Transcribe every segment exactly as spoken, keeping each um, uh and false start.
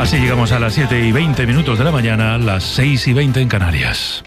Así llegamos a las siete y veinte minutos de la mañana, las seis y veinte en Canarias.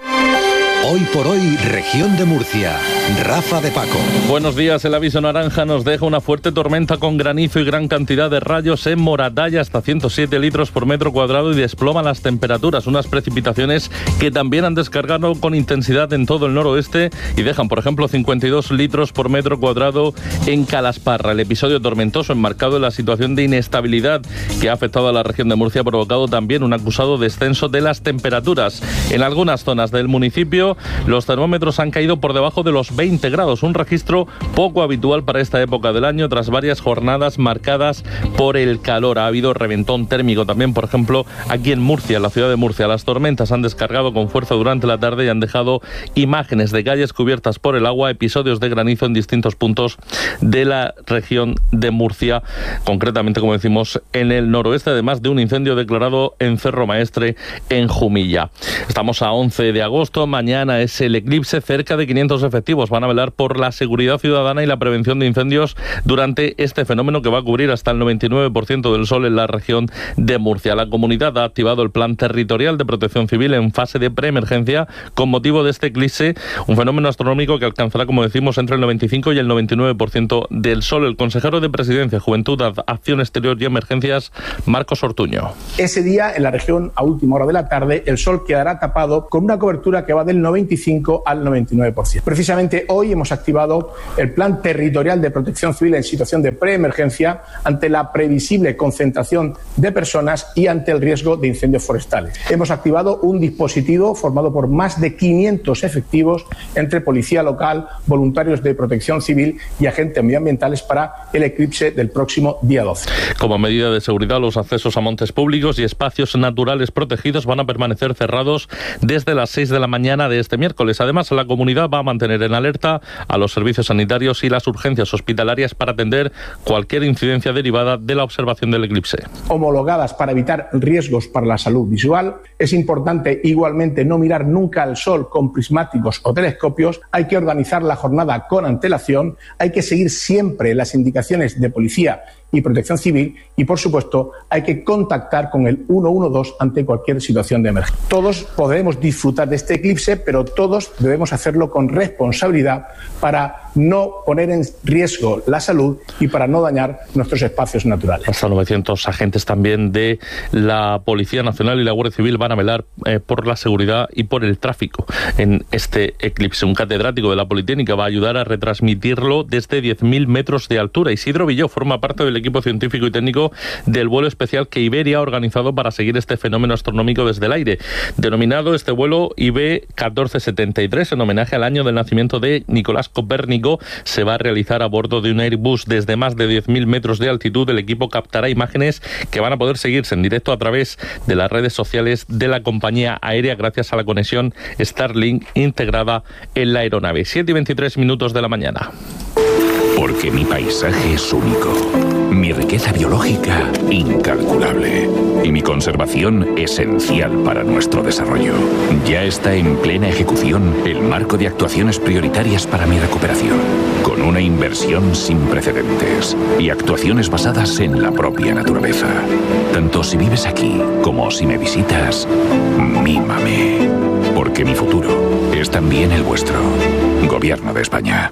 Hoy por hoy, región de Murcia. Rafa de Paco. Buenos días. El aviso naranja nos deja una fuerte tormenta con granizo y gran cantidad de rayos en Moratalla, hasta ciento siete litros por metro cuadrado, y desploma las temperaturas. Unas precipitaciones que también han descargado con intensidad en todo el noroeste y dejan, por ejemplo, cincuenta y dos litros por metro cuadrado en Calasparra. El episodio tormentoso, enmarcado en la situación de inestabilidad que ha afectado a la región de Murcia, ha provocado también un acusado descenso de las temperaturas. En algunas zonas del municipio, los termómetros han caído por debajo de los veinte grados, un registro poco habitual para esta época del año, tras varias jornadas marcadas por el calor. Ha habido reventón térmico también, por ejemplo, aquí en Murcia, en la ciudad de Murcia. Las tormentas han descargado con fuerza durante la tarde y han dejado imágenes de calles cubiertas por el agua, episodios de granizo en distintos puntos de la región de Murcia, concretamente, como decimos, en el noroeste, además de un incendio declarado en Cerro Maestre, en Jumilla. Estamos a once de agosto, mañana es el eclipse. Cerca de quinientos efectivos van a velar por la seguridad ciudadana y la prevención de incendios durante este fenómeno, que va a cubrir hasta el noventa y nueve por ciento del sol en la región de Murcia. La comunidad ha activado el Plan Territorial de Protección Civil en fase de preemergencia con motivo de este eclipse, un fenómeno astronómico que alcanzará, como decimos, entre el noventa y cinco y el noventa y nueve por ciento del sol. El consejero de Presidencia, Juventud, Acción Exterior y Emergencias, Marcos Ortuño. Ese día, en la región, a última hora de la tarde, el sol quedará tapado con una cobertura que va del noventa y cinco al noventa y nueve por ciento. Precisamente hoy hemos activado el Plan Territorial de Protección Civil en situación de preemergencia ante la previsible concentración de personas y ante el riesgo de incendios forestales. Hemos activado un dispositivo formado por más de quinientos efectivos entre policía local, voluntarios de protección civil y agentes medioambientales para el eclipse del próximo día doce. Como medida de seguridad, los accesos a montes públicos y espacios naturales protegidos van a permanecer cerrados desde las seis de la mañana de este miércoles. Además, la comunidad va a mantener en alerta a los servicios sanitarios y las urgencias hospitalarias para atender cualquier incidencia derivada de la observación del eclipse. Homologadas para evitar riesgos para la salud visual. Es importante igualmente no mirar nunca al sol con prismáticos o telescopios. Hay que organizar la jornada con antelación. Hay que seguir siempre las indicaciones de policía y protección civil y, por supuesto, hay que contactar con el uno uno dos ante cualquier situación de emergencia. Todos podemos disfrutar de este eclipse, pero todos debemos hacerlo con responsabilidad para no poner en riesgo la salud y para no dañar nuestros espacios naturales. Hasta novecientos agentes también de la Policía Nacional y la Guardia Civil van a velar eh, por la seguridad y por el tráfico en este eclipse. Un catedrático de la Politécnica va a ayudar a retransmitirlo desde diez mil metros de altura. Isidro Villó forma parte del equipo científico y técnico del vuelo especial que Iberia ha organizado para seguir este fenómeno astronómico desde el aire. Denominado este vuelo I B catorce setenta y tres, en homenaje al año del nacimiento de Nicolás Copérnico, se va a realizar a bordo de un Airbus desde más de diez mil metros de altitud. El equipo captará imágenes que van a poder seguirse en directo a través de las redes sociales de la compañía aérea gracias a la conexión Starlink integrada en la aeronave. siete y veintitrés minutos de la mañana. Porque mi paisaje es único, mi riqueza biológica incalculable y mi conservación esencial para nuestro desarrollo. Ya está en plena ejecución el marco de actuaciones prioritarias para mi recuperación, con una inversión sin precedentes y actuaciones basadas en la propia naturaleza. Tanto si vives aquí como si me visitas, mímame, porque mi futuro es también el vuestro. Gobierno de España.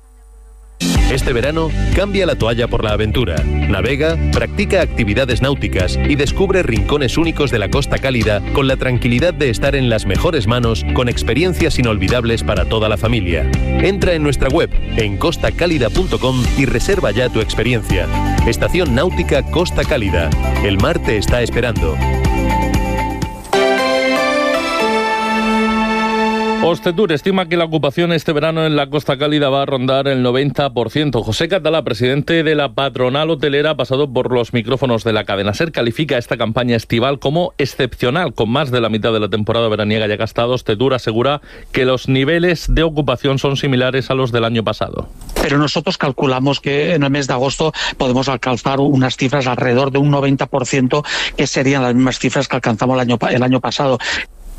Este verano, cambia la toalla por la aventura. Navega, practica actividades náuticas y descubre rincones únicos de la Costa Cálida con la tranquilidad de estar en las mejores manos con experiencias inolvidables para toda la familia. Entra en nuestra web en costa cálida punto com y reserva ya tu experiencia. Estación Náutica Costa Cálida. El mar te está esperando. Hostetur estima que la ocupación este verano en la Costa Cálida va a rondar el noventa por ciento. José Catalá, presidente de la patronal hotelera, ha pasado por los micrófonos de la cadena SER, califica esta campaña estival como excepcional. Con más de la mitad de la temporada veraniega ya gastada, Hostetur asegura que los niveles de ocupación son similares a los del año pasado. Pero nosotros calculamos que en el mes de agosto podemos alcanzar unas cifras alrededor de un noventa por ciento, que serían las mismas cifras que alcanzamos el año, el año pasado.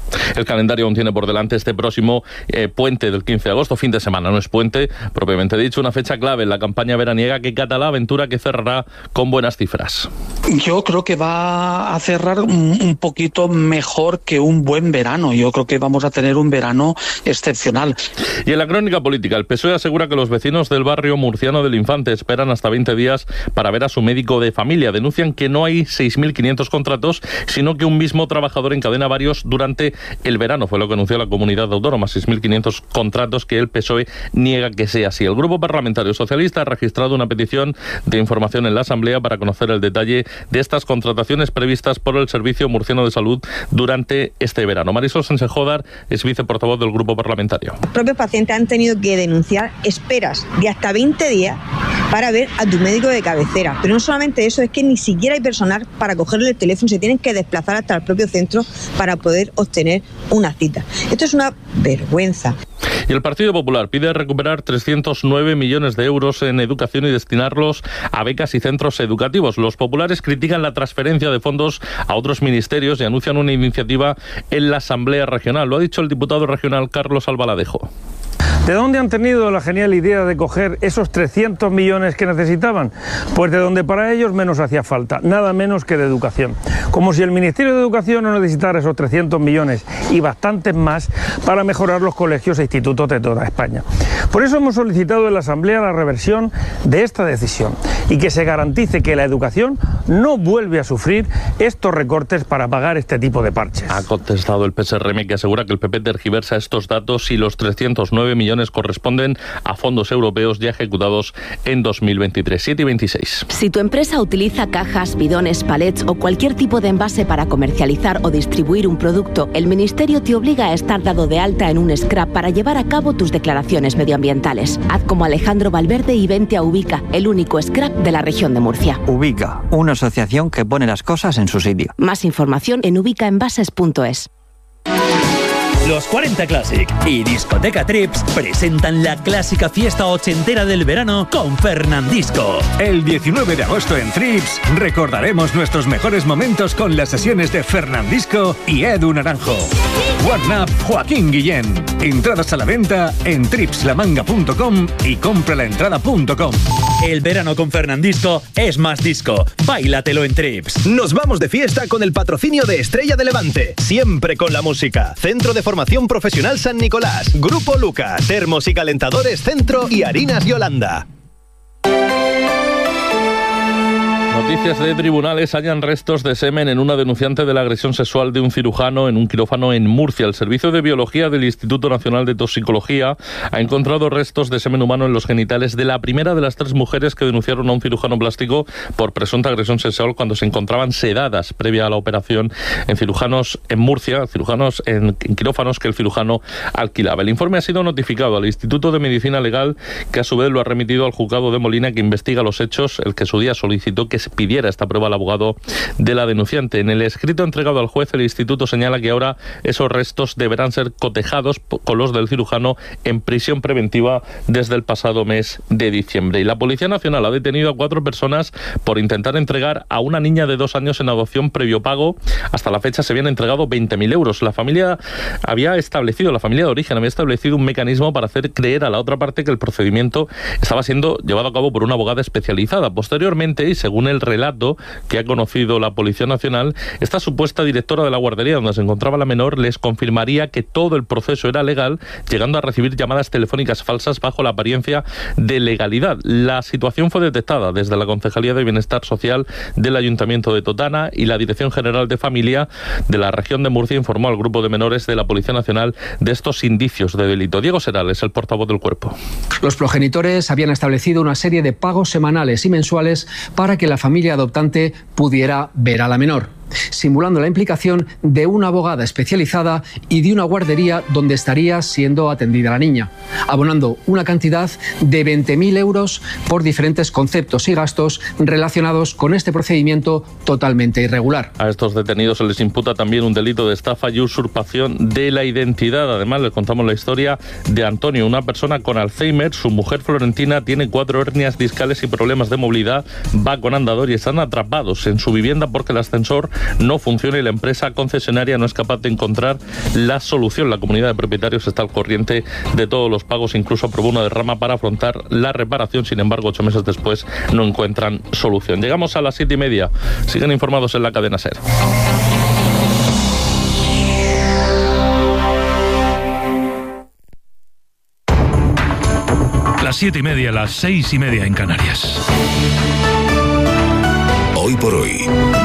El calendario aún tiene por delante este próximo eh, puente del quince de agosto, fin de semana, no es puente propiamente dicho, una fecha clave en la campaña veraniega que cata la aventura, que cerrará con buenas cifras. Yo creo que va a cerrar un, un poquito mejor que un buen verano. Yo creo que vamos a tener un verano excepcional. Y en la crónica política, el P S O E asegura que los vecinos del barrio murciano del Infante esperan hasta veinte días para ver a su médico de familia. Denuncian que no hay seis mil quinientos contratos, sino que un mismo trabajador encadena varios durante el verano. Fue lo que anunció la comunidad autónoma, seis mil quinientos contratos que el P S O E niega que sea así. El Grupo Parlamentario Socialista ha registrado una petición de información en la Asamblea para conocer el detalle de estas contrataciones previstas por el Servicio Murciano de Salud durante este verano. Marisol Sánchez-Jodar es viceportavoz del Grupo Parlamentario. Los propios pacientes han tenido que denunciar esperas de hasta veinte días para ver a tu médico de cabecera. Pero no solamente eso, es que ni siquiera hay personal para cogerle el teléfono, se tienen que desplazar hasta el propio centro para poder obtener una cita. Esto es una vergüenza. Y el Partido Popular pide recuperar trescientos nueve millones de euros en educación y destinarlos a becas y centros educativos. Los populares critican la transferencia de fondos a otros ministerios y anuncian una iniciativa en la Asamblea Regional. Lo ha dicho el diputado regional Carlos Albaladejo. ¿De dónde han tenido la genial idea de coger esos trescientos millones que necesitaban? Pues de donde para ellos menos hacía falta, nada menos que de educación. Como si el Ministerio de Educación no necesitara esos trescientos millones y bastantes más para mejorar los colegios e institutos de toda España. Por eso hemos solicitado en la Asamblea la reversión de esta decisión y que se garantice que la educación no vuelve a sufrir estos recortes para pagar este tipo de parches. Ha contestado el P S R M, que asegura que el P P tergiversa estos datos y los trescientos nueve millones corresponden a fondos europeos ya ejecutados en dos mil veintitrés. siete y veintiséis. Si tu empresa utiliza cajas, bidones, palets o cualquier tipo de envase para comercializar o distribuir un producto, el Ministerio te obliga a estar dado de alta en un scrap para llevar a cabo tus declaraciones medioambientales. Haz como Alejandro Valverde y vente a Ubica, el único scrap de la región de Murcia. Ubica, una asociación que pone las cosas en su sitio. Más información en ubicaenvases punto es. Los cuarenta Classic y Discoteca Trips presentan la clásica fiesta ochentera del verano con Fernandisco. El diecinueve de agosto en Trips recordaremos nuestros mejores momentos con las sesiones de Fernandisco y Edu Naranjo. One Up Joaquín Guillén. Entradas a la venta en tripslamanga punto com y compralaentrada punto com. El verano con Fernandisco es más disco. Báilatelo en Trips. Nos vamos de fiesta con el patrocinio de Estrella de Levante. Siempre con la música. Centro de Formación Profesional San Nicolás. Grupo Luca. Termos y calentadores Centro y Harinas Yolanda. Noticias de tribunales. Hallan restos de semen en una denunciante de la agresión sexual de un cirujano en un quirófano en Murcia. El Servicio de Biología del Instituto Nacional de Toxicología ha encontrado restos de semen humano en los genitales de la primera de las tres mujeres que denunciaron a un cirujano plástico por presunta agresión sexual cuando se encontraban sedadas previa a la operación en cirujanos en Murcia, cirujanos en, en quirófanos que el cirujano alquilaba. El informe ha sido notificado al Instituto de Medicina Legal, que a su vez lo ha remitido al juzgado de Molina, que investiga los hechos, el que su día solicitó que se pidiera esta prueba al abogado de la denunciante. En el escrito entregado al juez, el instituto señala que ahora esos restos deberán ser cotejados con los del cirujano en prisión preventiva desde el pasado mes de diciembre. Y la Policía Nacional ha detenido a cuatro personas por intentar entregar a una niña de dos años en adopción previo pago. Hasta la fecha se habían entregado veinte mil euros. La familia había establecido, la familia de origen había establecido un mecanismo para hacer creer a la otra parte que el procedimiento estaba siendo llevado a cabo por una abogada especializada. Posteriormente, y según el relato que ha conocido la Policía Nacional, esta supuesta directora de la guardería donde se encontraba la menor les confirmaría que todo el proceso era legal, llegando a recibir llamadas telefónicas falsas bajo la apariencia de legalidad. La situación fue detectada desde la Concejalía de Bienestar Social del Ayuntamiento de Totana, y la Dirección General de Familia de la región de Murcia informó al Grupo de Menores de la Policía Nacional de estos indicios de delito. Diego Serales, el portavoz del cuerpo. Los progenitores habían establecido una serie de pagos semanales y mensuales para que la familia adoptante pudiera ver a la menor, simulando la implicación de una abogada especializada y de una guardería donde estaría siendo atendida la niña, abonando una cantidad de veinte mil euros por diferentes conceptos y gastos relacionados con este procedimiento totalmente irregular. A estos detenidos se les imputa también un delito de estafa y usurpación de la identidad. Además, les contamos la historia de Antonio, una persona con Alzheimer. Su mujer Florentina tiene cuatro hernias discales y problemas de movilidad, va con andador y están atrapados en su vivienda porque el ascensor no funciona y la empresa concesionaria no es capaz de encontrar la solución. La comunidad de propietarios está al corriente de todos los pagos, incluso aprobó una derrama para afrontar la reparación. Sin embargo, ocho meses después no encuentran solución. Llegamos a las siete y media. Siguen informados en la cadena SER. Las siete y media, las seis y media en Canarias. Hoy por hoy,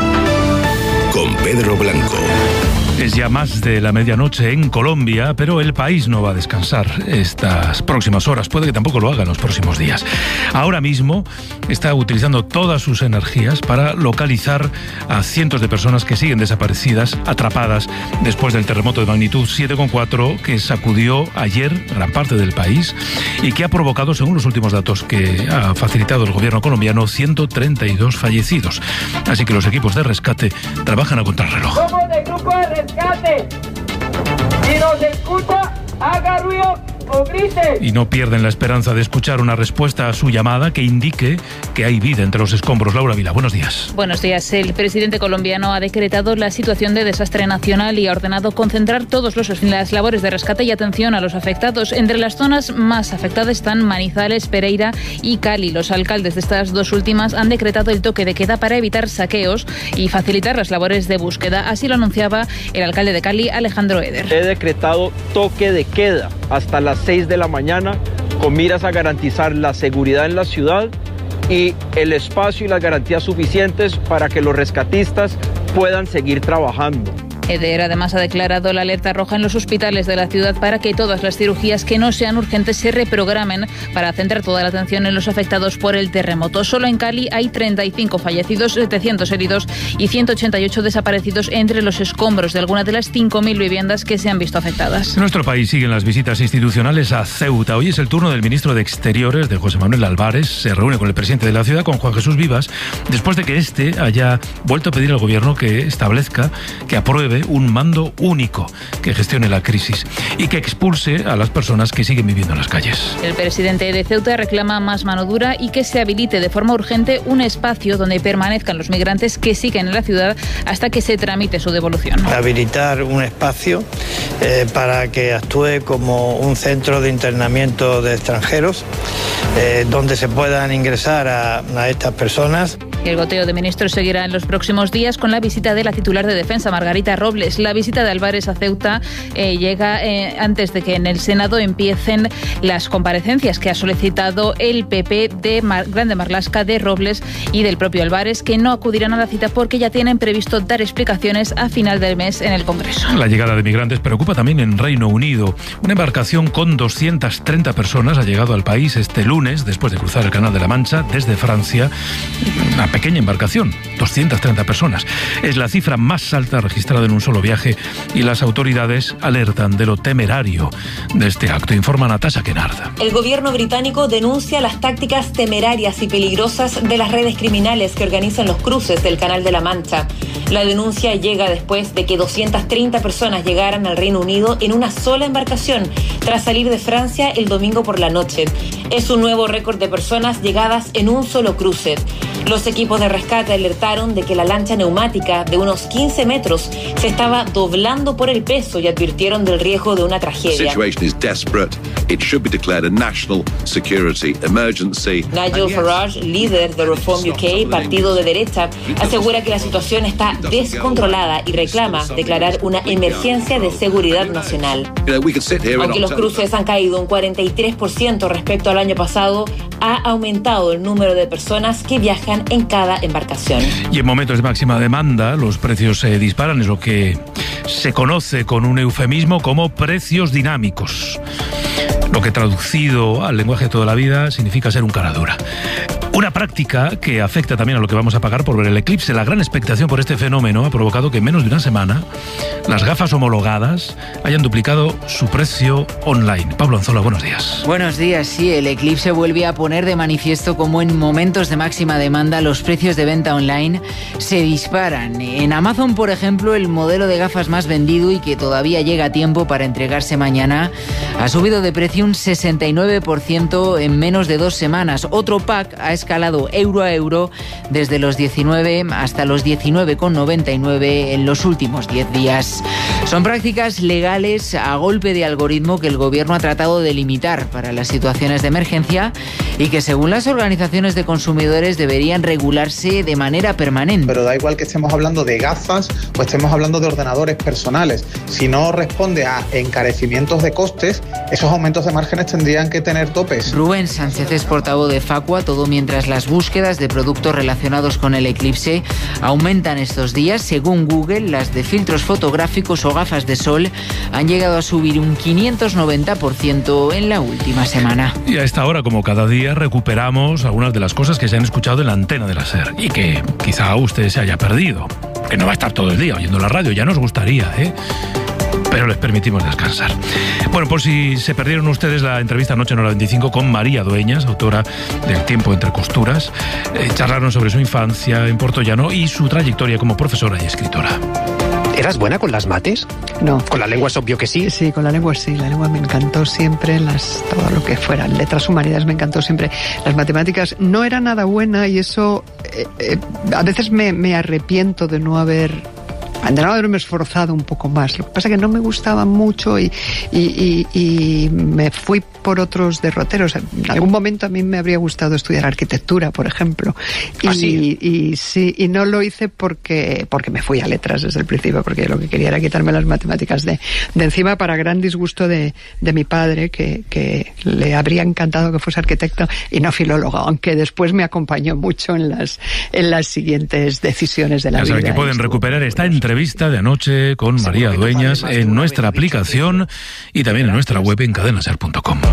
con Pedro Blanco. Es ya más de la medianoche en Colombia, pero el país no va a descansar estas próximas horas. Puede que tampoco lo haga en los próximos días. Ahora mismo está utilizando todas sus energías para localizar a cientos de personas que siguen desaparecidas, atrapadas después del terremoto de magnitud siete coma cuatro que sacudió ayer gran parte del país y que ha provocado, según los últimos datos que ha facilitado el gobierno colombiano, ciento treinta y dos fallecidos. Así que los equipos de rescate trabajan a contrarreloj. Somos del grupo de rescate. Si nos escucha, haga ruido o grite. Y no pierden la esperanza de escuchar una respuesta a su llamada que indique que hay vida entre los escombros. Laura Vila, buenos días. Buenos días. El presidente colombiano ha decretado la situación de desastre nacional y ha ordenado concentrar todas las labores de rescate y atención a los afectados. Entre las zonas más afectadas están Manizales, Pereira y Cali. Los alcaldes de estas dos últimas han decretado el toque de queda para evitar saqueos y facilitar las labores de búsqueda. Así lo anunciaba el alcalde de Cali, Alejandro Eder. He decretado toque de queda hasta las seis de la mañana con miras a garantizar la seguridad en la ciudad y el espacio y las garantías suficientes para que los rescatistas puedan seguir trabajando. Eder además ha declarado la alerta roja en los hospitales de la ciudad para que todas las cirugías que no sean urgentes se reprogramen para centrar toda la atención en los afectados por el terremoto. Solo en Cali hay treinta y cinco fallecidos, setecientos heridos y ciento ochenta y ocho desaparecidos entre los escombros de algunas de las cinco mil viviendas que se han visto afectadas. En nuestro país siguen las visitas institucionales a Ceuta. Hoy es el turno del ministro de Exteriores, de José Manuel Álvarez. Se reúne con el presidente de la ciudad, con Juan Jesús Vivas, después de que éste haya vuelto a pedir al gobierno que establezca, que apruebe un mando único que gestione la crisis y que expulse a las personas que siguen viviendo en las calles. El presidente de Ceuta reclama más mano dura y que se habilite de forma urgente un espacio donde permanezcan los migrantes que siguen en la ciudad hasta que se tramite su devolución. Habilitar un espacio eh, para que actúe como un centro de internamiento de extranjeros eh, donde se puedan ingresar a, a estas personas. El goteo de ministros seguirá en los próximos días con la visita de la titular de Defensa, Margarita Robles. La visita de Álvarez a Ceuta eh, llega eh, antes de que en el Senado empiecen las comparecencias que ha solicitado el P P de Mar- Grande Marlaska, de Robles y del propio Álvarez, que no acudirán a la cita porque ya tienen previsto dar explicaciones a final del mes en el Congreso. La llegada de migrantes preocupa también en Reino Unido. Una embarcación con doscientas treinta personas ha llegado al país este lunes después de cruzar el Canal de la Mancha desde Francia. Una pequeña embarcación, doscientas treinta personas. Es la cifra más alta registrada en un solo viaje y las autoridades alertan de lo temerario de este acto. Informa Natasha Kennard. El gobierno británico denuncia las tácticas temerarias y peligrosas de las redes criminales que organizan los cruces del Canal de la Mancha. La denuncia llega después de que doscientas treinta personas llegaran al Reino Unido en una sola embarcación tras salir de Francia el domingo por la noche. Es un nuevo récord de personas llegadas en un solo cruce. Los equipos de rescate alertaron de que la lancha neumática de unos quince metros se estaba doblando por el peso y advirtieron del riesgo de una tragedia. Nigel Farage, líder de Reform U K, partido de derecha, asegura que la situación está descontrolada y reclama declarar una emergencia de seguridad nacional. Aunque los cruces han caído un cuarenta y tres por ciento respecto al año pasado, ha aumentado el número de personas que viajan en cada embarcación. Y en momentos de máxima demanda, los precios se disparan, es lo que se conoce con un eufemismo como precios dinámicos. Lo que traducido al lenguaje de toda la vida significa ser un cara dura. Una práctica que afecta también a lo que vamos a pagar por ver el eclipse. La gran expectación por este fenómeno ha provocado que en menos de una semana las gafas homologadas hayan duplicado su precio online. Pablo Anzola, buenos días. Buenos días, sí, el eclipse vuelve a poner de manifiesto cómo en momentos de máxima demanda los precios de venta online se disparan. En Amazon, por ejemplo, el modelo de gafas más vendido y que todavía llega a tiempo para entregarse mañana ha subido de precio un sesenta y nueve por ciento en menos de dos semanas. Otro pack ha escalado aumentado euro a euro desde los diecinueve hasta los diecinueve con noventa y nueve en los últimos diez días. Son prácticas legales a golpe de algoritmo que el Gobierno ha tratado de limitar para las situaciones de emergencia y que, según las organizaciones de consumidores, deberían regularse de manera permanente. Pero da igual que estemos hablando de gafas o estemos hablando de ordenadores personales. Si no responde a encarecimientos de costes, esos aumentos de márgenes tendrían que tener topes. Rubén Sánchez es portavoz de Facua, todo mientras las búsquedas de productos relacionados con el eclipse aumentan estos días. Según Google, las de filtros fotográficos o gafas de sol han llegado a subir un quinientos noventa por ciento en la última semana. Y a esta hora, como cada día, recuperamos algunas de las cosas que se han escuchado en la antena de la SER y que quizá usted se haya perdido, que no va a estar todo el día oyendo la radio, ya nos gustaría, ¿eh? Pero les permitimos descansar. Bueno, por si se perdieron ustedes la entrevista anoche en Hora veinticinco con María Dueñas, autora del Tiempo entre costuras, eh, charlaron sobre su infancia en Puertollano y su trayectoria como profesora y escritora. ¿Eras buena con las mates? No. ¿Con la lengua es obvio que sí? Sí, con la lengua sí. La lengua me encantó siempre, las, todo lo que fuera. Letras humanidades me encantó siempre. Las matemáticas no era nada buena y eso eh, eh, a veces me, me arrepiento de no haber... de no haberme esforzado un poco más. Lo que pasa es que no me gustaba mucho y, y, y, y me fui por otros derroteros. En algún momento a mí me habría gustado estudiar arquitectura, por ejemplo. Y, ¿Ah, sí? y, y sí, y no lo hice porque, porque me fui a letras desde el principio, porque lo que quería era quitarme las matemáticas de, de encima, para gran disgusto de, de mi padre, que, que le habría encantado que fuese arquitecto y no filólogo, aunque después me acompañó mucho en las, en las siguientes decisiones de la ya vida. Saben que pueden recuperar esta entrevista de anoche con María Dueñas en nuestra aplicación y también en nuestra web en cadena ser punto com.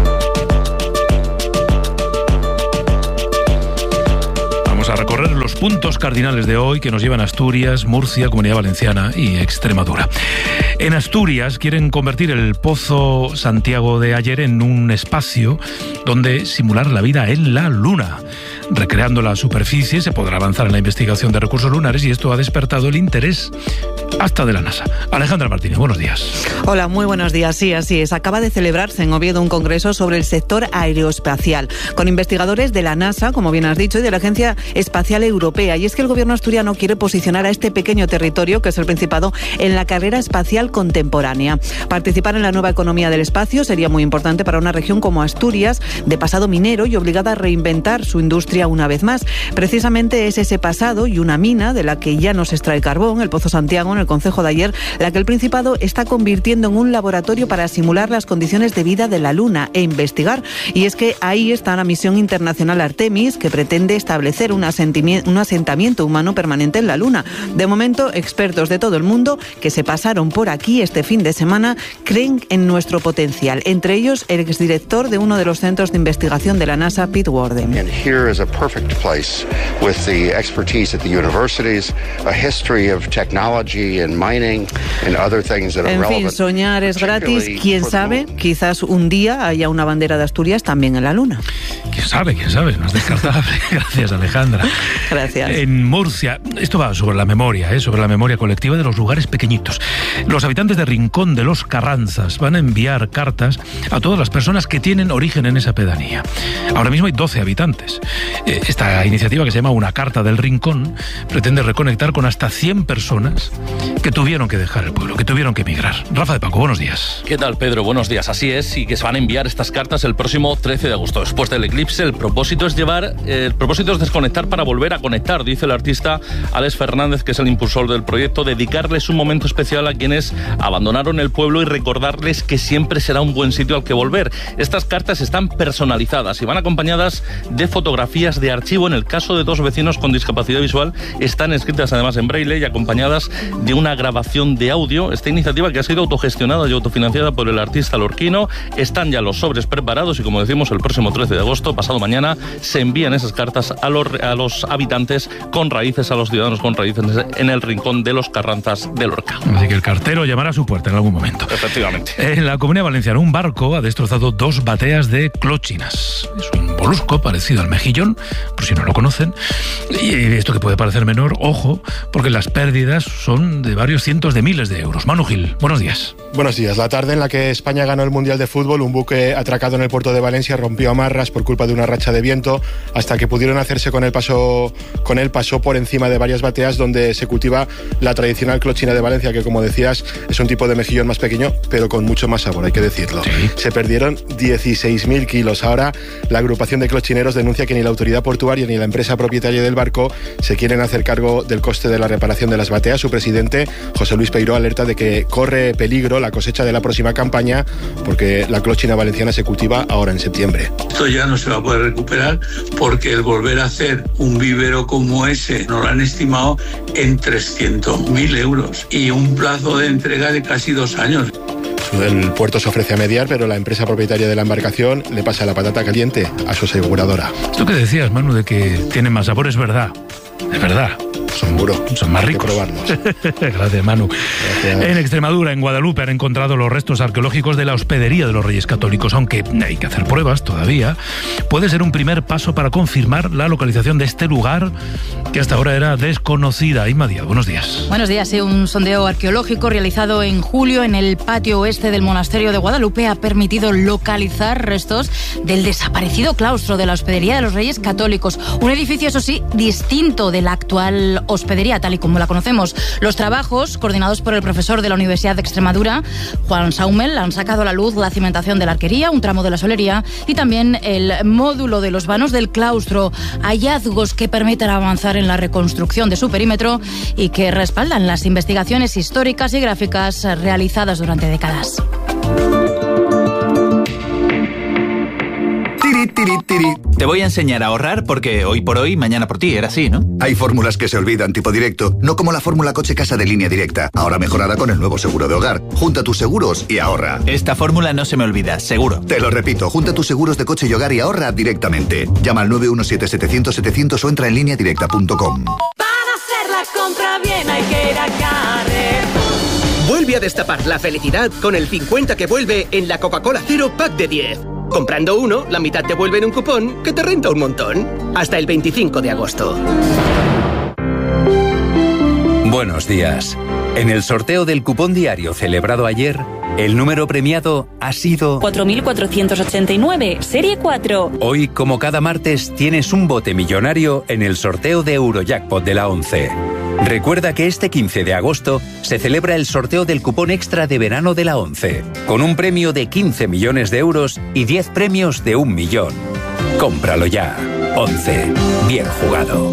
Vamos a recorrer los puntos cardinales de hoy que nos llevan a Asturias, Murcia, Comunidad Valenciana y Extremadura. En Asturias quieren convertir el Pozo Santiago de ayer en un espacio donde simular la vida en la Luna. Recreando la superficie se podrá avanzar en la investigación de recursos lunares y esto ha despertado el interés hasta de la NASA. Alejandra Martínez, buenos días. Hola, muy buenos días. Sí, así es. Acaba de celebrarse en Oviedo un congreso sobre el sector aeroespacial, con investigadores de la NASA, como bien has dicho, y de la Agencia Espacial Europea. Y es que el gobierno asturiano quiere posicionar a este pequeño territorio, que es el Principado, en la carrera espacial contemporánea. Participar en la nueva economía del espacio sería muy importante para una región como Asturias, de pasado minero y obligada a reinventar su industria una vez más. Precisamente es ese pasado y una mina de la que ya no se extrae carbón, el Pozo Santiago, en el concejo de ayer, la que el Principado está convirtiendo en un laboratorio para simular las condiciones de vida de la Luna e investigar. Y es que ahí está la misión internacional Artemis, que pretende establecer un asentamiento, un asentamiento humano permanente en la Luna. De momento, expertos de todo el mundo que se pasaron por aquí este fin de semana creen en nuestro potencial. Entre ellos, el exdirector de uno de los centros de investigación de la NASA, Pete Worden. And here is a perfect place with the expertise at the universities, a history of technology and mining and other things that are relevant. En fin, soñar es gratis. Quién sabe, quizás un día haya una bandera de Asturias también en la Luna. Quién sabe, quién sabe, no es descartable. Gracias, Alejandra. Gracias. En Murcia, esto va sobre la memoria, ¿eh? sobre la memoria colectiva de los lugares pequeñitos. Los habitantes de Rincón de los Carranzas van a enviar cartas a todas las personas que tienen origen en esa pedanía. Ahora mismo hay doce habitantes. Esta iniciativa, que se llama Una Carta del Rincón, pretende reconectar con hasta cien personas que tuvieron que dejar el pueblo, que tuvieron que emigrar. Rafa de Paco, buenos días. ¿Qué tal, Pedro? Buenos días. Así es, y que se van a enviar estas cartas el próximo trece de agosto. Después del eclipse, el propósito es llevar, eh, el propósito es desconectar para volver a conectar, dice el artista Alex Fernández, que es el impulsor del proyecto, dedicarles un momento especial a quienes abandonaron el pueblo y recordarles que siempre será un buen sitio al que volver. Estas cartas están personalizadas y van acompañadas de fotografías de archivo. En el caso de dos vecinos con discapacidad visual, están escritas además en braille y acompañadas de una grabación de audio. Esta iniciativa, que ha sido autogestionada y autofinanciada por el artista lorquino, están ya los sobres preparados y, como decimos, el próximo trece de agosto, pasado mañana, se envían esas cartas a los, a los habitantes con raíces, a los ciudadanos con raíces en el Rincón de los Carranzas de Lorca. Así que el cartero llamará a su puerta en algún momento. Efectivamente. En la Comunidad Valenciana, un barco ha destrozado dos bateas de clochinas. Es un molusco parecido al mejillón, por si no lo conocen. Y esto, que puede parecer menor, ojo, porque las pérdidas son de varios cientos de miles de euros. Manu Gil, buenos días. Buenos días. La tarde en la que España ganó el Mundial de Fútbol, un buque atracado en el puerto de Valencia rompió amarras por culpa de una una racha de viento, hasta que pudieron hacerse con el paso, con él pasó por encima de varias bateas donde se cultiva la tradicional clochina de Valencia, que como decías es un tipo de mejillón más pequeño, pero con mucho más sabor, hay que decirlo. Sí. Se perdieron dieciséis mil kilos. Ahora la agrupación de clochineros denuncia que ni la autoridad portuaria ni la empresa propietaria del barco se quieren hacer cargo del coste de la reparación de las bateas. Su presidente, José Luis Peiró, alerta de que corre peligro la cosecha de la próxima campaña porque la clochina valenciana se cultiva ahora en septiembre. Esto ya no se va a poder recuperar porque el volver a hacer un vivero como ese nos lo han estimado en trescientos mil euros y un plazo de entrega de casi dos años. El puerto se ofrece a mediar, pero la empresa propietaria de la embarcación le pasa la patata caliente a su aseguradora. Esto que decías, Manu, de que tiene más sabor, es verdad. Es verdad. Son duros. Son más ricos. Hay que probarlos. Gracias, Manu. Gracias. En Extremadura, en Guadalupe, han encontrado los restos arqueológicos de la hospedería de los Reyes Católicos. Aunque hay que hacer pruebas todavía, puede ser un primer paso para confirmar la localización de este lugar que hasta ahora era desconocida. Inma Díaz, buenos días. Buenos días. Un sondeo arqueológico realizado en julio en el patio oeste del monasterio de Guadalupe ha permitido localizar restos del desaparecido claustro de la hospedería de los Reyes Católicos. Un edificio, eso sí, distinto de la actual hospedería, tal y como la conocemos. Los trabajos, coordinados por el profesor de la Universidad de Extremadura, Juan Saumel, han sacado a la luz la cimentación de la arquería, un tramo de la solería y también el módulo de los vanos del claustro. Hallazgos que permiten avanzar en la reconstrucción de su perímetro y que respaldan las investigaciones históricas y gráficas realizadas durante décadas. Tiri, tiri. Te voy a enseñar a ahorrar porque hoy por hoy, mañana por ti, era así, ¿no? Hay fórmulas que se olvidan, tipo directo, no como la fórmula coche casa de Línea Directa, ahora mejorada con el nuevo seguro de hogar. Junta tus seguros y ahorra. Esta fórmula no se me olvida, seguro. Te lo repito, junta tus seguros de coche y hogar y ahorra directamente. Llama al nueve uno siete, setecientos, setecientos o entra en línea directa punto com. Para hacer la compra bien hay que ir a Carrefour. Vuelve a destapar la felicidad con el cincuenta que vuelve en la Coca-Cola Cero Pack de diez. Comprando uno, la mitad te vuelve en un cupón que te renta un montón. Hasta el veinticinco de agosto. Buenos días. En el sorteo del cupón diario celebrado ayer, el número premiado ha sido cuatro mil cuatrocientos ochenta y nueve, serie cuatro. Hoy, como cada martes, tienes un bote millonario en el sorteo de Eurojackpot de la ONCE. Recuerda que este quince de agosto se celebra el sorteo del cupón extra de verano de la ONCE, con un premio de quince millones de euros y diez premios de un millón. Cómpralo ya. ONCE. Bien jugado.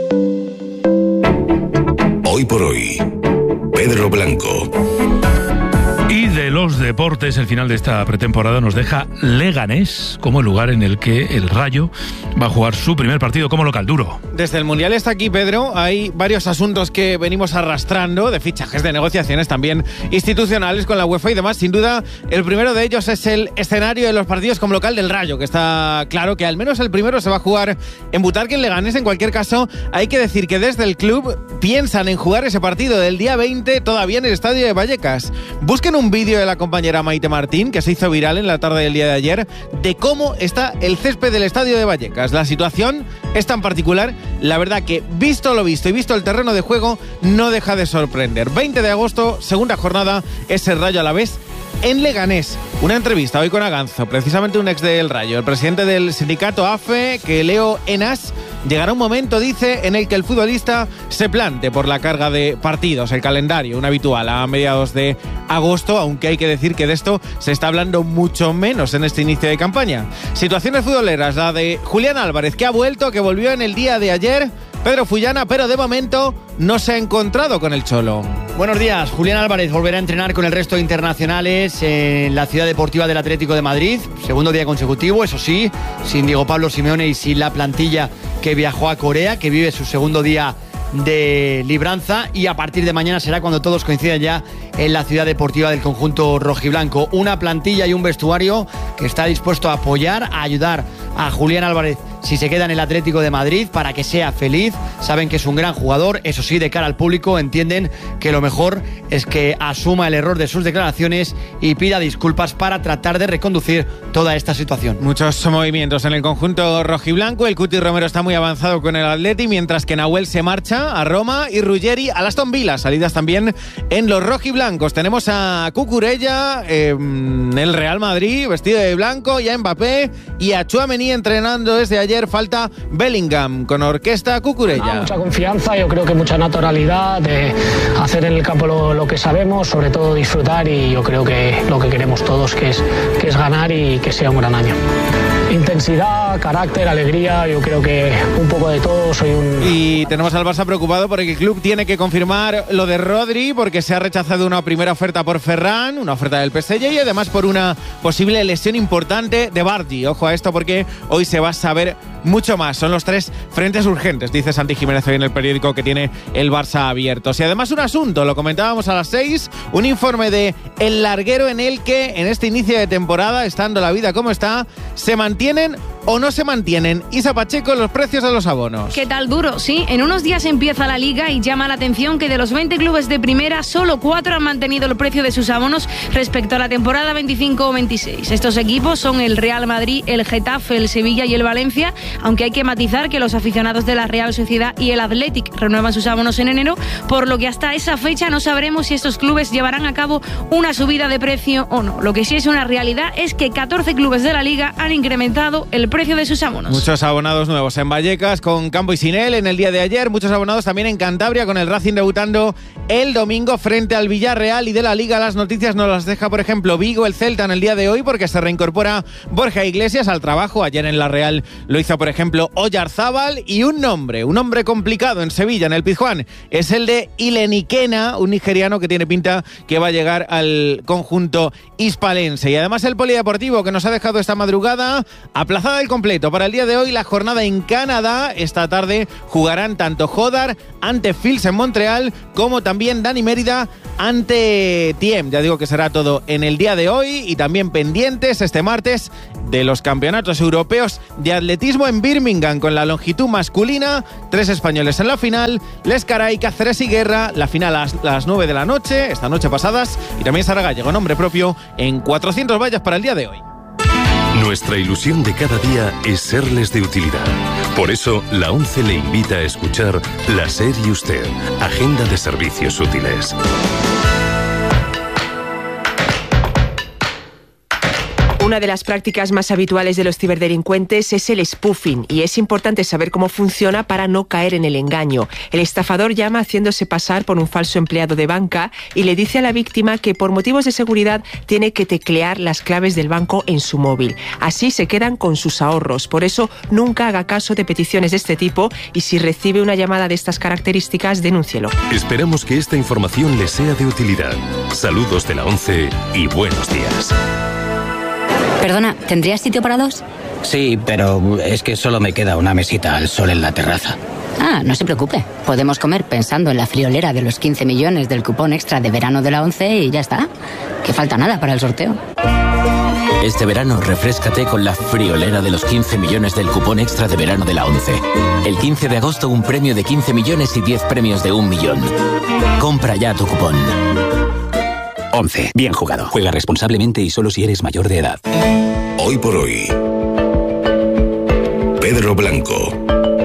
Hoy por hoy, Pedro Blanco. Y de los deportes, el final de esta pretemporada nos deja Leganés como el lugar en el que el Rayo va a jugar su primer partido como local. Duro. Desde el Mundial está aquí, Pedro. Hay varios asuntos que venimos arrastrando, de fichajes, de negociaciones también institucionales con la UEFA y demás. Sin duda, el primero de ellos es el escenario de los partidos como local del Rayo, que está claro que al menos el primero se va a jugar en Butarque, en Leganés. En cualquier caso, hay que decir que desde el club piensan en jugar ese partido del día veinte todavía en el estadio de Vallecas. Busquen un vídeo de la compañera Maite Martín, que se hizo viral en la tarde del día de ayer, de cómo está el césped del estadio de Vallecas. La situación es tan particular, la verdad que visto lo visto y visto el terreno de juego, no deja de sorprender. veinte de agosto, segunda jornada, es el Rayo Alavés en Leganés. Una entrevista hoy con Aganzo, precisamente un ex del Rayo, el presidente del sindicato A F E, que Leo Enas. Llegará un momento, dice, en el que el futbolista se plante por la carga de partidos, el calendario, un habitual a mediados de agosto, aunque hay que decir que de esto se está hablando mucho menos en este inicio de campaña. Situaciones futboleras, la de Julián Álvarez, que ha vuelto, que volvió en el día de ayer, Pedro Fullana, pero de momento no se ha encontrado con el Cholo. Buenos días. Julián Álvarez volverá a entrenar con el resto de internacionales en la Ciudad Deportiva del Atlético de Madrid. Segundo día consecutivo, eso sí, sin Diego Pablo Simeone y sin la plantilla que viajó a Corea, que vive su segundo día de libranza, y a partir de mañana será cuando todos coincidan ya en la Ciudad Deportiva del conjunto rojiblanco. Una plantilla y un vestuario que está dispuesto a apoyar, a ayudar a Julián Álvarez si se queda en el Atlético de Madrid para que sea feliz. Saben que es un gran jugador, eso sí, de cara al público entienden que lo mejor es que asuma el error de sus declaraciones y pida disculpas para tratar de reconducir toda esta situación. Muchos movimientos en el conjunto rojiblanco. El Cuti Romero está muy avanzado con el Atleti, mientras que Nahuel se marcha a Roma y Ruggeri al Aston Villa. Salidas también en los rojiblancos. Tenemos a Cucurella eh, en el Real Madrid, vestido de blanco, y a Mbappé y a Tchouaméni entrenando desde ayer. Falta Bellingham con orquesta Cucurella. Ah, mucha confianza, yo creo que mucha naturalidad de hacer en el campo lo, lo que sabemos, sobre todo disfrutar, y yo creo que lo que queremos todos que es, que es ganar y que sea un gran año. Intensidad, carácter, alegría, yo creo que un poco de todo. Soy un... Y tenemos al Barça preocupado porque el club tiene que confirmar lo de Rodri, porque se ha rechazado una primera oferta por Ferran, una oferta del P S G, y además por una posible lesión importante de Bardi. Ojo a esto porque hoy se va a saber mucho más. Son los tres frentes urgentes, dice Santi Jiménez hoy en el periódico que tiene el Barça abierto. Y además un asunto, lo comentábamos a las seis, un informe de El Larguero en el que en este inicio de temporada, estando la vida como está, se mantienen o no se mantienen. Isa Pacheco, los precios de los abonos. ¿Qué tal duro? Sí, en unos días empieza la Liga y llama la atención que de los veinte clubes de primera, solo cuatro han mantenido el precio de sus abonos respecto a la temporada veinticinco o veintiséis. Estos equipos son el Real Madrid, el Getafe, el Sevilla y el Valencia, aunque hay que matizar que los aficionados de la Real Sociedad y el Athletic renuevan sus abonos en enero, por lo que hasta esa fecha no sabremos si estos clubes llevarán a cabo una subida de precio o no. Lo que sí es una realidad es que catorce clubes de la Liga han incrementado el precio de sus abonos. Muchos abonados nuevos en Vallecas con Campo y Sinel en el día de ayer, muchos abonados también en Cantabria con el Racing debutando el domingo frente al Villarreal. Y de la Liga las noticias nos las deja, por ejemplo, Vigo, el Celta en el día de hoy, porque se reincorpora Borja Iglesias al trabajo. Ayer en la Real lo hizo, por ejemplo, Oyarzábal. Y un nombre, un nombre complicado en Sevilla, en el Pizjuán, es el de Ileniquena, un nigeriano que tiene pinta que va a llegar al conjunto hispalense. Y además el polideportivo que nos ha dejado esta madrugada aplazada el completo para el día de hoy la jornada en Canadá. Esta tarde jugarán tanto Jodar ante Fils en Montreal como también Dani Mérida ante Tiem. Ya digo que será todo en el día de hoy, y también pendientes este martes de los campeonatos europeos de atletismo en Birmingham con la longitud masculina. Tres españoles en la final: Lescaray, Cáceres y Guerra. La final a las nueve de la noche, esta noche pasadas. Y también Sara Gallego, nombre propio, en cuatrocientos vallas para el día de hoy. Nuestra ilusión de cada día es serles de utilidad. Por eso, la ONCE le invita a escuchar La SER y Usted, Agenda de Servicios Útiles. Una de las prácticas más habituales de los ciberdelincuentes es el spoofing, y es importante saber cómo funciona para no caer en el engaño. El estafador llama haciéndose pasar por un falso empleado de banca y le dice a la víctima que por motivos de seguridad tiene que teclear las claves del banco en su móvil. Así se quedan con sus ahorros. Por eso nunca haga caso de peticiones de este tipo, y si recibe una llamada de estas características, denúncielo. Esperamos que esta información le sea de utilidad. Saludos de la ONCE y buenos días. Perdona, ¿tendrías sitio para dos? Sí, pero es que solo me queda una mesita al sol en la terraza. Ah, no se preocupe. Podemos comer pensando en la friolera de los quince millones del cupón extra de verano de la ONCE y ya está. Que falta nada para el sorteo. Este verano refréscate con la friolera de los quince millones del cupón extra de verano de la ONCE. El quince de agosto un premio de quince millones y diez premios de un millón. Compra ya tu cupón. ONCE. Bien jugado. Juega responsablemente y solo si eres mayor de edad. Hoy por hoy, Pedro Blanco.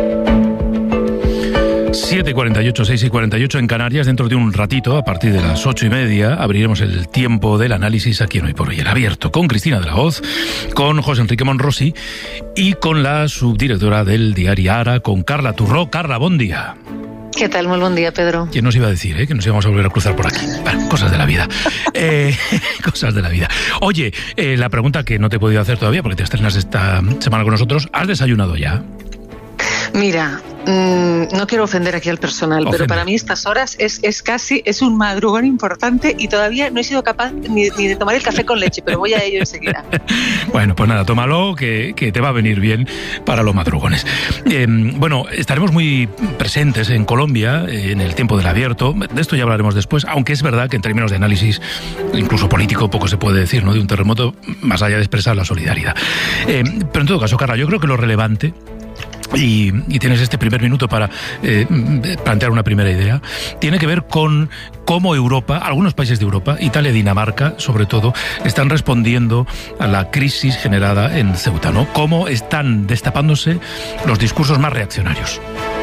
siete y cuarenta y ocho, seis y cuarenta y ocho en Canarias. Dentro de un ratito, a partir de las ocho y media, abriremos el tiempo del análisis aquí en Hoy por Hoy, el abierto, con Cristina de la Hoz, con José Enrique Monrosi y con la subdirectora del diario Ara, con Carla Turró. Carla, buen día. ¿Qué tal? Muy buen día, Pedro. ¿Quién nos iba a decir, eh? que nos íbamos a volver a cruzar por aquí? Bueno, cosas de la vida. Eh, cosas de la vida. Oye, eh, la pregunta que no te he podido hacer todavía, porque te estrenas esta semana con nosotros, ¿has desayunado ya? Mira, mmm, no quiero ofender aquí al personal, Ofende. pero para mí estas horas es, es casi, es un madrugón importante y todavía no he sido capaz ni, ni de tomar el café con leche, pero voy a ello enseguida. Bueno, pues nada, tómalo, que, que te va a venir bien para los madrugones. Eh, bueno, estaremos muy presentes en Colombia, eh, en el tiempo del abierto, de esto ya hablaremos después, aunque es verdad que en términos de análisis, incluso político, poco se puede decir, ¿no?, de un terremoto, más allá de expresar la solidaridad. Eh, pero en todo caso, Carla, yo creo que lo relevante y, y tienes este primer minuto para eh, plantear una primera idea, tiene que ver con cómo Europa, algunos países de Europa, Italia y Dinamarca sobre todo, están respondiendo a la crisis generada en Ceuta, ¿no? Cómo están destapándose los discursos más reaccionarios.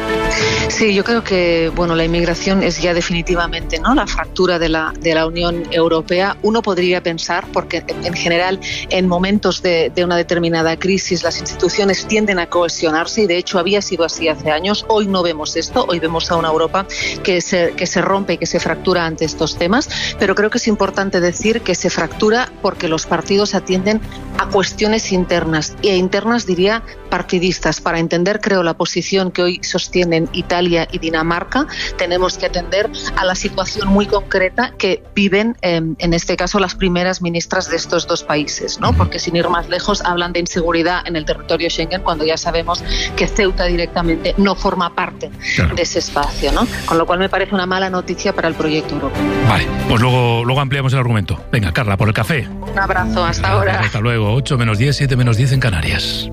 Sí, yo creo que bueno, la inmigración es ya definitivamente, ¿no?, la fractura de la, de la Unión Europea. Uno podría pensar, porque en general en momentos de, de una determinada crisis las instituciones tienden a cohesionarse, y de hecho había sido así hace años. Hoy no vemos esto, hoy vemos a una Europa que se, que se rompe y que se fractura ante estos temas, pero creo que es importante decir que se fractura porque los partidos atienden a cuestiones internas, e internas diría partidistas. Para entender, creo, la posición que hoy sostienen Italia y Dinamarca, tenemos que atender a la situación muy concreta que viven, eh, en este caso, las primeras ministras de estos dos países, ¿no? Porque sin ir más lejos, hablan de inseguridad en el territorio Schengen, cuando ya sabemos que Ceuta directamente no forma parte claro. de ese espacio, ¿no? Con lo cual me parece una mala noticia para el proyecto europeo. Vale, pues luego, luego ampliamos el argumento. Venga, Carla, por el café. Un abrazo, hasta ahora. Hasta luego, ocho menos diez, siete menos diez en Canarias.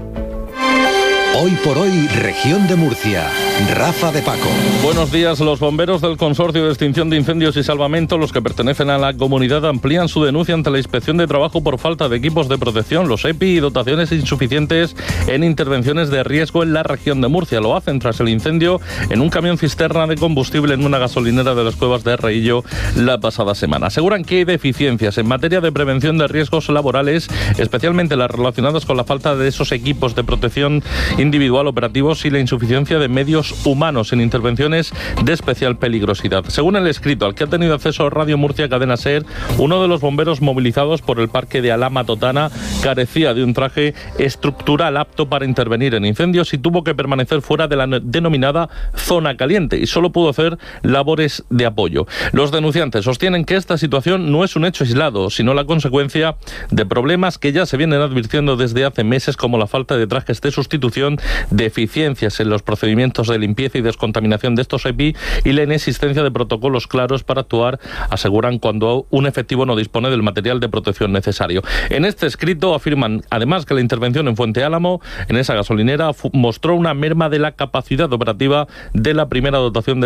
Hoy por hoy, región de Murcia. Rafa de Paco. Buenos días. Los bomberos del Consorcio de Extinción de Incendios y Salvamento, los que pertenecen a la comunidad, amplían su denuncia ante la Inspección de Trabajo por falta de equipos de protección, los E P I, y dotaciones insuficientes en intervenciones de riesgo en la región de Murcia. Lo hacen tras el incendio en un camión cisterna de combustible en una gasolinera de las Cuevas de Reillo la pasada semana. Aseguran que hay deficiencias en materia de prevención de riesgos laborales, especialmente las relacionadas con la falta de esos equipos de protección individual operativos y la insuficiencia de medios humanos en intervenciones de especial peligrosidad. Según el escrito al que ha tenido acceso Radio Murcia Cadena SER, uno de los bomberos movilizados por el parque de Alhama Totana carecía de un traje estructural apto para intervenir en incendios y tuvo que permanecer fuera de la denominada zona caliente y solo pudo hacer labores de apoyo. Los denunciantes sostienen que esta situación no es un hecho aislado, sino la consecuencia de problemas que ya se vienen advirtiendo desde hace meses, como la falta de trajes de sustitución, deficiencias en los procedimientos de limpieza y descontaminación de estos E P I y la inexistencia de protocolos claros para actuar, aseguran, cuando un efectivo no dispone del material de protección necesario. En este escrito afirman además que la intervención en Fuente Álamo, en esa gasolinera, mostró una merma de la capacidad operativa de la primera dotación de